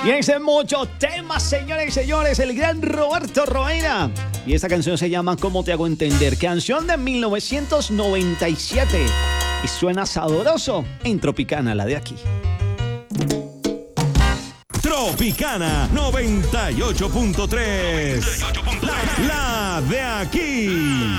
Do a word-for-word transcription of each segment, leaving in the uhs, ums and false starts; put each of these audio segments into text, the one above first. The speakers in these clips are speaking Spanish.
Y ese mucho temas, señores y señores, el gran Roberto Roena. Y esta canción se llama ¿Cómo te hago entender? Canción de mil novecientos noventa y siete. Y suena sabroso en Tropicana, la de aquí. Tropicana noventa y ocho punto tres. La, la de aquí.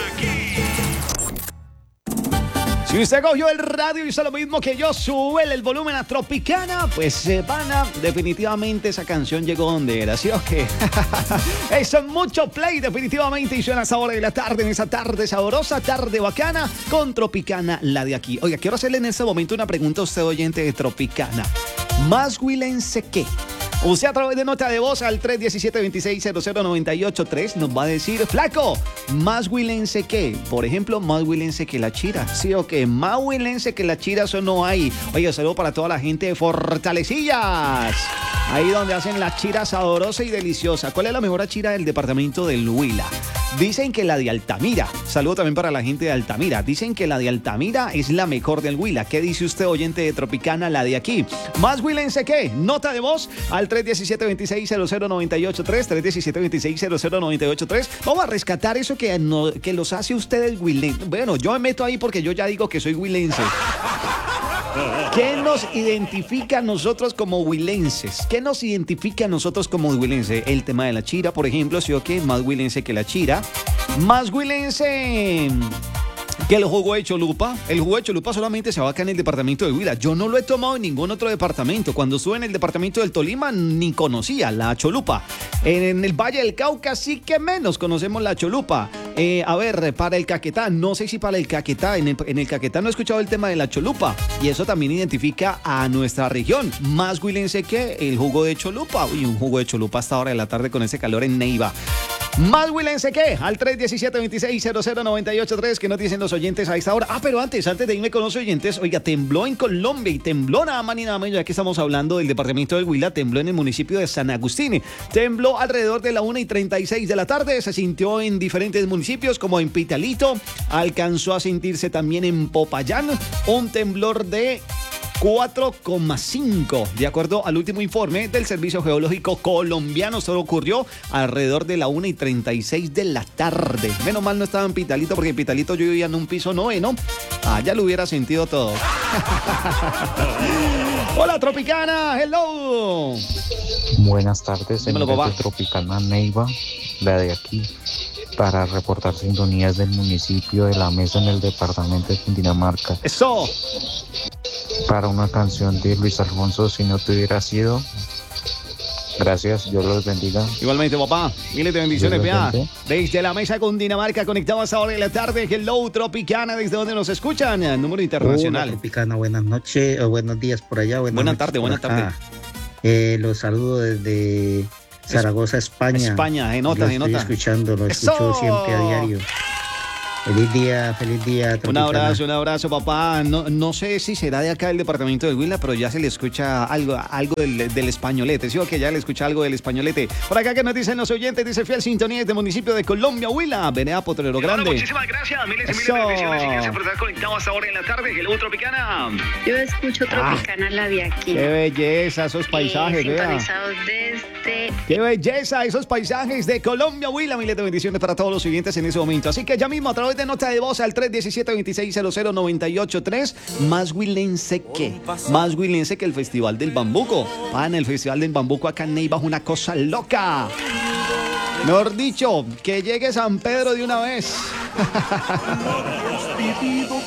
Si usted cogió el radio y hizo lo mismo que yo, sube el volumen a Tropicana, pues se van a... Definitivamente esa canción llegó donde era, ¿sí o qué? Eso es mucho play, definitivamente, y suena a esa hora de la tarde, en esa tarde sabrosa, tarde bacana, con Tropicana, la de aquí. Oiga, quiero hacerle en este momento una pregunta a usted, oyente de Tropicana. ¿Más huilense qué? Usted a través de nota de voz al tres uno siete, dos seis cero cero nueve ocho tres nos va a decir, flaco, ¿más huilense qué? Por ejemplo, más huilense que la chira. ¿Sí o qué? Más huilense que la chira, eso no hay. Oye, saludo para toda la gente de Fortalecillas. Ahí donde hacen la chira saborosa y deliciosa. ¿Cuál es la mejor chira del departamento del Huila? Dicen que la de Altamira. Saludo también para la gente de Altamira. Dicen que la de Altamira es la mejor del Huila. ¿Qué dice usted, oyente de Tropicana, la de aquí? ¿Más huilense qué? Nota de voz al tres uno siete, dos seis cero cero nueve ocho tres, tres uno siete, dos seis cero cero nueve ocho tres. Vamos a rescatar eso que, no, que los hace ustedes huilenses. Bueno, yo me meto ahí porque yo ya digo que soy huilense. ¿Qué nos identifica a nosotros como huilenses? ¿Qué nos identifica a nosotros como huilenses? El tema de la chira, por ejemplo, ¿sí o qué? Más huilense que la chira. Más huilense que el jugo de Cholupa. El jugo de Cholupa solamente se va acá en el departamento de Huila. Yo no lo he tomado en ningún otro departamento. Cuando estuve en el departamento del Tolima ni conocía la Cholupa. En el Valle del Cauca sí que menos conocemos la Cholupa. Eh, a ver, para el Caquetá, no sé si para el Caquetá, en el, en el Caquetá no he escuchado el tema de la Cholupa. Y eso también identifica a nuestra región. Más huilense que el jugo de Cholupa. Uy, un jugo de Cholupa hasta ahora de la tarde con ese calor en Neiva. ¿Más huilense qué? Al tres uno siete, dos seis cero cero nueve ocho tres, que nos dicen los oyentes a esta hora. Ah, pero antes, antes de irme con los oyentes, oiga, tembló en Colombia y tembló nada más ni nada menos, ya que estamos hablando del departamento del Huila, tembló en el municipio de San Agustín. Tembló alrededor de la una y treinta y seis de la tarde, se sintió en diferentes municipios como en Pitalito, alcanzó a sentirse también en Popayán, un temblor de cuatro coma cinco. De acuerdo al último informe del Servicio Geológico Colombiano, solo ocurrió alrededor de la una y treinta y seis de la tarde. Menos mal no estaba en Pitalito, porque en Pitalito yo vivía en un piso noveno. Ah, ya lo hubiera sentido todo. Hola, Tropicana, hello. Buenas tardes, Dímelo, en papá. de Tropicana Neiva, la de aquí, para reportar sintonías del municipio de La Mesa en el departamento de Cundinamarca. Eso. Para una canción de Luis Alfonso, Si no te hubiera sido. Gracias, Dios los bendiga. Igualmente, papá. Miles de bendiciones, Dios los vea. bendiga. Desde La Mesa Cundinamarca, conectados a hora de la tarde. Hello, Tropicana, ¿desde dónde nos escuchan? Número internacional. Hola, Tropicana, buenas noches, o buenos días por allá. Buenas, Buenas noches tardes, por buenas acá. tardes. Eh, los saludo desde Zaragoza, España. España, se nota, Lo se estoy nota. escuchando, lo ¡Eso! escucho siempre a diario. Feliz día, feliz día, Un Tropicana. abrazo, un abrazo, papá. No, no sé si será de acá del departamento del Huila, pero ya se le escucha algo, algo del, del españolete. ¿Sí o que ya le escucha algo del españolete? Por acá que nos dicen los oyentes, dice fiel sintonía desde el municipio de Colombia, Huila, Venea Potrero Grande. Muchísimas gracias, miles y miles Eso. de bendiciones y gracias por estar conectados ahora en la tarde. Hello, Tropicana. Yo escucho Tropicana, la de aquí. Qué belleza esos paisajes, eh, vea. sintonizados desde... Qué belleza esos paisajes de Colombia, Huila. Miles de bendiciones para todos los oyentes en ese momento. Así que ya mismo a través de nota de voz al tres uno siete, dos seis cero cero nueve ocho tres. Más huilense que, más huilense que el Festival del Bambuco. Pan, el Festival del Bambuco acá en Neiva es una cosa loca. Mejor dicho, que llegue San Pedro de una vez.